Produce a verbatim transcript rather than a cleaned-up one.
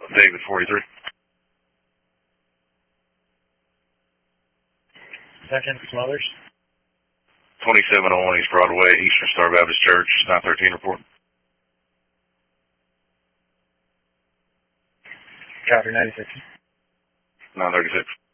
David forty-three. Second, some others. twenty-seven oh one East Broadway, Eastern Star Baptist Church, nine thirteen report. Copy, ninety-six. nine thirty-six.